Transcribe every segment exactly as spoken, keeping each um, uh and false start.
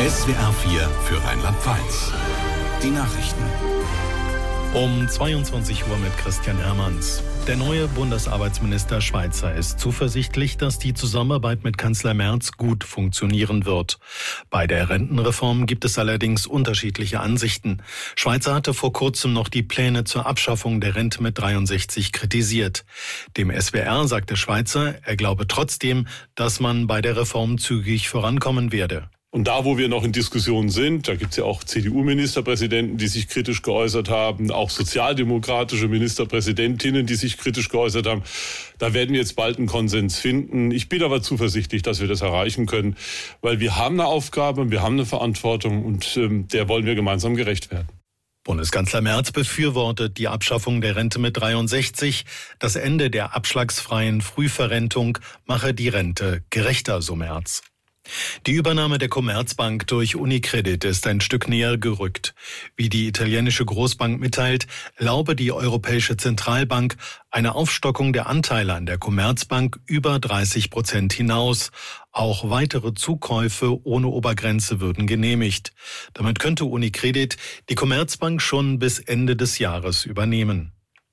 S W R vier für Rheinland-Pfalz. Die Nachrichten. Um zweiundzwanzig Uhr mit Christian Hermanns. Der neue Bundesarbeitsminister Schweizer ist zuversichtlich, dass die Zusammenarbeit mit Kanzler Merz gut funktionieren wird. Bei der Rentenreform gibt es allerdings unterschiedliche Ansichten. Schweizer hatte vor kurzem noch die Pläne zur Abschaffung der Rente mit dreiundsechzig kritisiert. Dem S W R sagte Schweizer, er glaube trotzdem, dass man bei der Reform zügig vorankommen werde. Und da, wo wir noch in Diskussionen sind, da gibt es ja auch C D U-Ministerpräsidenten, die sich kritisch geäußert haben, auch sozialdemokratische Ministerpräsidentinnen, die sich kritisch geäußert haben. Da werden wir jetzt bald einen Konsens finden. Ich bin aber zuversichtlich, dass wir das erreichen können, weil wir haben eine Aufgabe, wir haben eine Verantwortung und ähm, der wollen wir gemeinsam gerecht werden. Bundeskanzler Merz befürwortet die Abschaffung der Rente mit dreiundsechzig. Das Ende der abschlagsfreien Frühverrentung mache die Rente gerechter, so Merz. Die Übernahme der Commerzbank durch Unicredit ist ein Stück näher gerückt. Wie die italienische Großbank mitteilt, erlaube die Europäische Zentralbank eine Aufstockung der Anteile an der Commerzbank über dreißig Prozent hinaus. Auch weitere Zukäufe ohne Obergrenze würden genehmigt. Damit könnte Unicredit die Commerzbank schon bis Ende des Jahres übernehmen.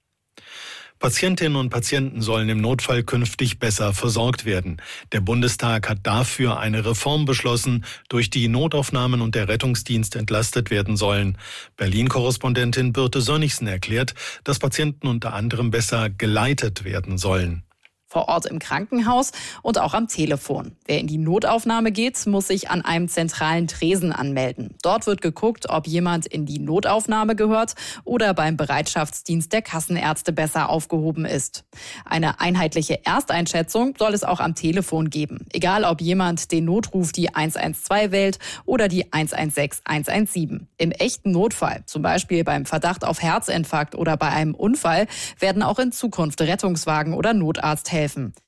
Patientinnen und Patienten sollen im Notfall künftig besser versorgt werden. Der Bundestag hat dafür eine Reform beschlossen, durch die Notaufnahmen und der Rettungsdienst entlastet werden sollen. Berlin-Korrespondentin Birte Sönnigsen erklärt, dass Patienten unter anderem besser geleitet werden sollen. Vor Ort im Krankenhaus und auch am Telefon. Wer in die Notaufnahme geht, muss sich an einem zentralen Tresen anmelden. Dort wird geguckt, ob jemand in die Notaufnahme gehört oder beim Bereitschaftsdienst der Kassenärzte besser aufgehoben ist. Eine einheitliche Ersteinschätzung soll es auch am Telefon geben. Egal, ob jemand den Notruf die eins eins zwei wählt oder die eins eins sechs eins eins sieben. Im echten Notfall, zum Beispiel beim Verdacht auf Herzinfarkt oder bei einem Unfall, werden auch in Zukunft Rettungswagen oder Notarzt helfen.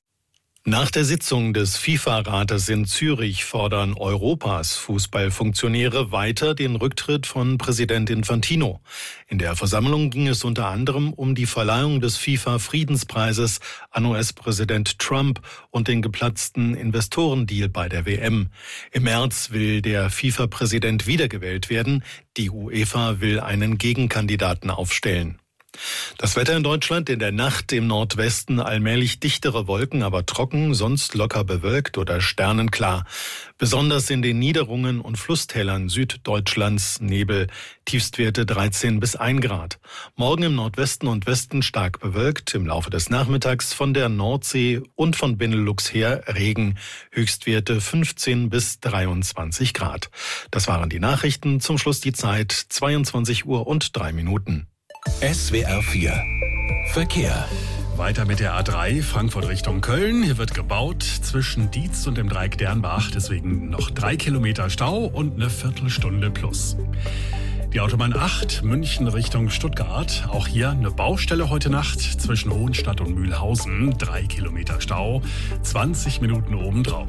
Nach der Sitzung des FIFA-Rates in Zürich fordern Europas Fußballfunktionäre weiter den Rücktritt von Präsident Infantino. In der Versammlung ging es unter anderem um die Verleihung des FIFA-Friedenspreises an U S-Präsident Trump und den geplatzten Investorendeal bei der W M. Im März will der FIFA-Präsident wiedergewählt werden. Die UEFA will einen Gegenkandidaten aufstellen. Das Wetter in Deutschland: in der Nacht im Nordwesten allmählich dichtere Wolken, aber trocken, sonst locker bewölkt oder sternenklar. Besonders in den Niederungen und Flusstälern Süddeutschlands Nebel, Tiefstwerte dreizehn bis ein Grad. Morgen im Nordwesten und Westen stark bewölkt, im Laufe des Nachmittags von der Nordsee und von Benelux her Regen, Höchstwerte fünfzehn bis dreiundzwanzig Grad. Das waren die Nachrichten, zum Schluss die Zeit zweiundzwanzig Uhr und drei Minuten. S W R vier Verkehr. Weiter mit der A drei, Frankfurt Richtung Köln. Hier wird gebaut zwischen Dietz und dem Dreieck Dernbach. Deswegen noch drei Kilometer Stau und eine Viertelstunde plus. Die Autobahn acht, München Richtung Stuttgart. Auch hier eine Baustelle heute Nacht zwischen Hohenstadt und Mühlhausen. Drei Kilometer Stau, zwanzig Minuten obendrauf.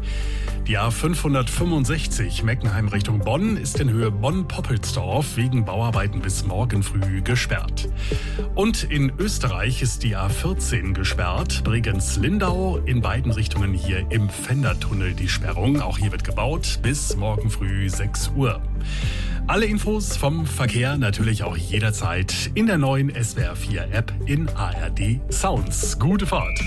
Die A fünfhundertfünfundsechzig Meckenheim Richtung Bonn ist in Höhe Bonn-Poppelsdorf wegen Bauarbeiten bis morgen früh gesperrt. Und in Österreich ist die A vierzehn gesperrt, Bregenz-Lindau, in beiden Richtungen hier im Fendertunnel die Sperrung. Auch hier wird gebaut bis morgen früh sechs Uhr. Alle Infos vom Verkehr natürlich auch jederzeit in der neuen S W R vier App in A R D Sounds. Gute Fahrt!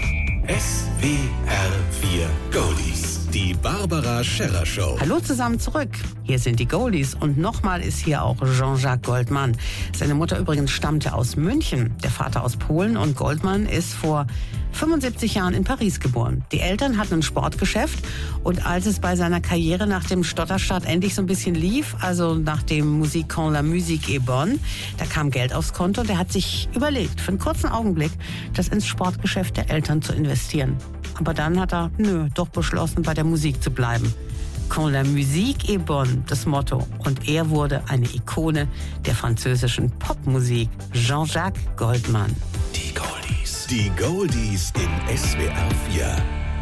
S W R vier Goldies. Die Barbara Scherrer Show. Hallo zusammen zurück. Hier sind die Goldies und nochmal ist hier auch Jean-Jacques Goldman. Seine Mutter übrigens stammte aus München, der Vater aus Polen, und Goldman ist vor fünfundsiebzig Jahren in Paris geboren. Die Eltern hatten ein Sportgeschäft und als es bei seiner Karriere nach dem Stotterstart endlich so ein bisschen lief, also nach dem Musique quand la musique est bonne, da kam Geld aufs Konto und er hat sich überlegt, für einen kurzen Augenblick, das ins Sportgeschäft der Eltern zu investieren. Aber dann hat er, nö, doch beschlossen, bei der Musik zu bleiben. Quand la musique est bonne, das Motto. Und er wurde eine Ikone der französischen Popmusik. Jean-Jacques Goldman. Die Goldies. Die Goldies in S W R vier.